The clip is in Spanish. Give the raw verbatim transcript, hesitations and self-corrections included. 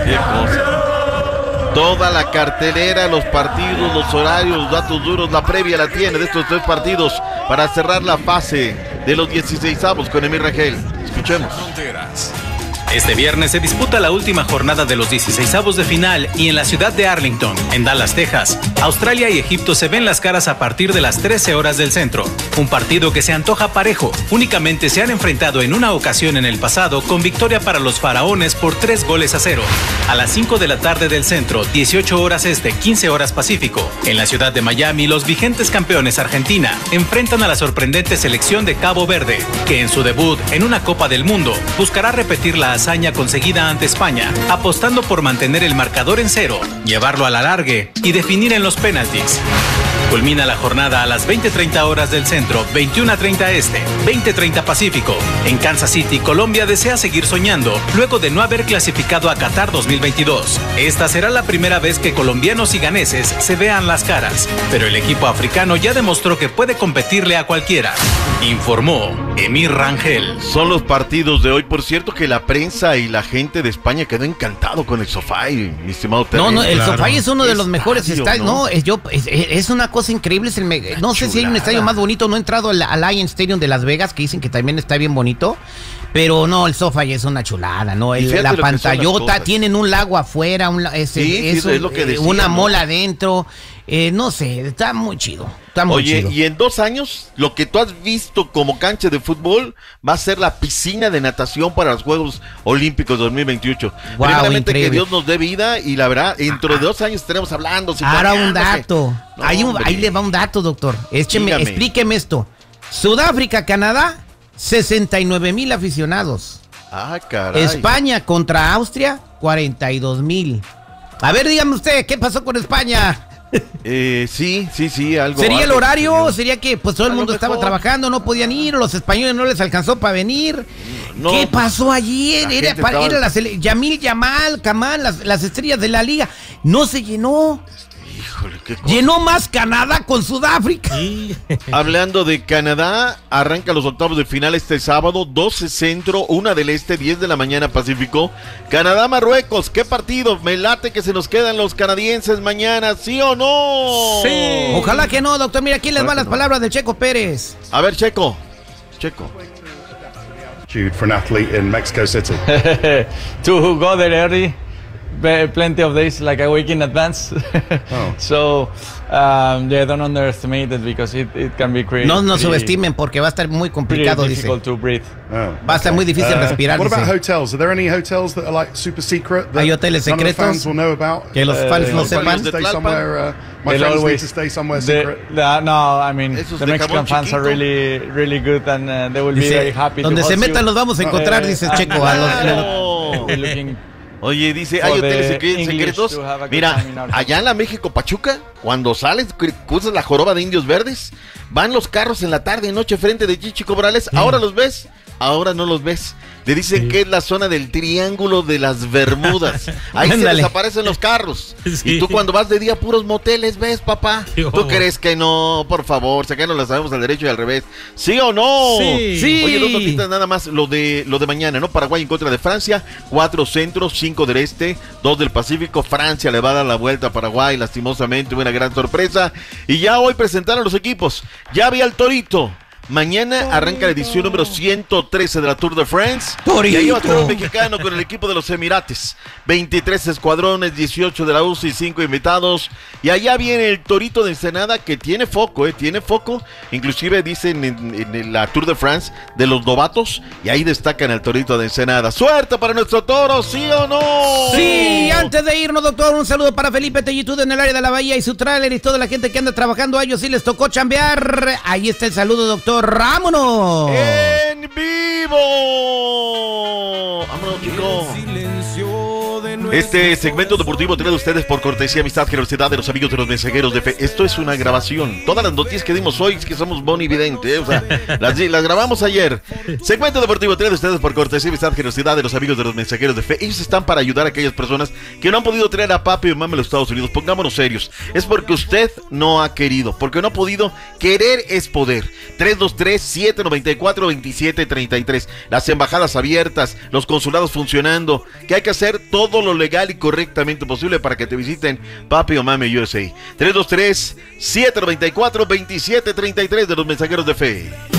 Qué cosa. Toda la cartelera, los partidos, los horarios, los datos duros, la previa la tiene de estos tres partidos para cerrar la fase de los dieciseisavos con Emir Rangel. Escuchemos. Este viernes se disputa la última jornada de los dieciseisavos de final y en la ciudad de Arlington, en Dallas, Texas, Australia y Egipto se ven las caras a partir de las trece horas del centro. Un partido que se antoja parejo. Únicamente se han enfrentado en una ocasión en el pasado con victoria para los faraones por tres goles a cero. A las cinco de la tarde del centro, dieciocho horas este, quince horas pacífico. En la ciudad de Miami, los vigentes campeones Argentina enfrentan a la sorprendente selección de Cabo Verde, que en su debut en una Copa del Mundo buscará repetir la hazaña conseguida ante España, apostando por mantener el marcador en cero, llevarlo a la largue y definir en los penaltis. Culmina la jornada a las veinte treinta horas del centro, veintiuna treinta este, veinte treinta pacífico. En Kansas City, Colombia desea seguir soñando luego de no haber clasificado a Qatar dos mil veintidós. Esta será la primera vez que colombianos y ganeses se vean las caras, pero el equipo africano ya demostró que puede competirle a cualquiera. Informó Emir Rangel. Son los partidos de hoy. Por cierto que la prensa y la gente de España quedó encantado con el SoFi, mi estimado Terry. No, no, el claro. SoFi es uno de los mejores estadios. ¿no? No, es, yo, es, es una cosa increíble. Es el me... No sé si hay un estadio más bonito. No he entrado al, al Allianz Stadium de Las Vegas, que dicen que también está bien bonito. Pero no, el SoFi es una chulada, ¿no? El, la pantallota, tienen un lago afuera, un, es, sí, es, sí, un, es lo que decía, una ¿no? mola adentro. Eh, no sé, está muy chido. Está muy Oye, chido. y en dos años, lo que tú has visto como cancha de fútbol va a ser la piscina de natación para los Juegos Olímpicos dos mil veintiocho. Wow, Primeramente increíble. que Dios nos dé vida y la verdad, dentro de dos años estaremos hablando. Ahora un dato. No, Hay un, hombre. ahí le va un dato, doctor. Écheme, Dígame. explíqueme esto. Sudáfrica, Canadá, sesenta y nueve mil aficionados. Ah, caray. España contra Austria, cuarenta y dos mil. A ver, dígame usted, ¿qué pasó con España? Eh, sí, sí, sí, algo. ¿Sería el algo, horario? señor. ¿Sería que pues todo el A lo mundo estaba mejor. trabajando, no podían ir, o los españoles no les alcanzó para venir? No, ¿Qué pasó ayer? la Era, gente para, estaba- era la sele- Yamil Yamal, Kamal, las, las estrellas de la liga. No se llenó. Híjole, qué cosa. Llenó más Canadá con Sudáfrica. Hablando de Canadá, arranca los octavos de final este sábado, doce centro, una del este, diez de la mañana Pacífico. Canadá-Marruecos, qué partido, me late que se nos quedan los canadienses mañana, ¿sí o no? Sí. Ojalá que no, doctor. Mira, aquí les Ojalá van que las no. palabras de Checo Pérez. A ver, Checo, Checo. For an athlete in Mexico City. To go there early, ve- plenty of days, like a week in advance. Oh. So, um, yeah, don't underestimate it because it, it can be crazy. No nos subestimen porque va a estar muy complicado, pretty dice. difficult to breathe. Oh, Va a estar muy difícil respirar, What about dice. hotels? Are there any hotels that are like super secret that ¿Hay hoteles none of the secretos fans will know about? que los Eh, fans no los sepan? fans de Stay Tlalpan. somewhere. Uh, my They'll friends need always- to stay somewhere the- secret. the- no, I mean, Esos the de Mexican jabón fans are chiquito. really, really good and uh, they will be Dice, very happy donde to se host metan you. los vamos a encontrar, Eh, dice and, Checo. A los- Claro. uh, we're looking Oye, dice, For hay hoteles the secre- English secretos. to have a good Mira, time in our allá en la México Pachuca, cuando sales, cru- cruzas la joroba de Indios Verdes, van los carros en la tarde y noche frente de Chichi Cobrales. Ahora los ves, ahora no los ves. Le dicen que es la zona del Triángulo de las Bermudas. Ahí se Ándale. desaparecen los carros. Sí. Y tú cuando vas de día puros moteles, ¿ves, papá? Sí, ¿Tú ojo. crees que no? Por favor, si acá no la sabemos al derecho y al revés. ¿Sí o no? Sí. Sí. Oye, dos notitas nada más, lo de lo de mañana, ¿no? Paraguay en contra de Francia, cuatro centros, cinco del este, dos del Pacífico. Francia le va a dar la vuelta a Paraguay, lastimosamente, una gran sorpresa. Y ya hoy presentaron los equipos. Ya vi al Torito. Mañana arranca la edición número ciento trece de la Tour de France. Torito. Y ahí va a estar un mexicano con el equipo de los Emirates. veintitrés escuadrones, dieciocho de la U C I, cinco invitados. Y allá viene el Torito de Ensenada que tiene foco, ¿eh? Tiene foco. Inclusive dicen en, en la Tour de France de los novatos. Y ahí destacan el Torito de Ensenada. ¡Suerte para nuestro toro! ¿Sí o no? Sí, antes de irnos, doctor, un saludo para Felipe Tellitud en el área de la Bahía y su tráiler y toda la gente que anda trabajando. A ellos sí les tocó chambear. Ahí está el saludo, doctor. ¡Vámonos! ¡En vivo! ¡Vámonos, chicos! Este segmento deportivo trae a ustedes por cortesía, amistad, generosidad de los amigos de los mensajeros de fe. Esto es una grabación. Todas las noticias que dimos hoy es que somos bonividente, ¿eh? O sea, las, las grabamos ayer. Segmento deportivo trae a ustedes por cortesía, amistad, generosidad de los amigos de los mensajeros de fe. Ellos están para ayudar a aquellas personas que no han podido traer a papi y mamá a los Estados Unidos. Pongámonos serios. Es porque usted no ha querido, porque no ha podido. Querer es poder. tres dos tres, siete nueve cuatro, dos siete tres tres. Las embajadas abiertas, los consulados funcionando. ¿Qué hay que hacer? Todo lo legal legal y correctamente posible para que te visiten Papi o Mami U S A. tres dos tres, siete nueve cuatro, dos siete tres tres de los Mensajeros de Fe.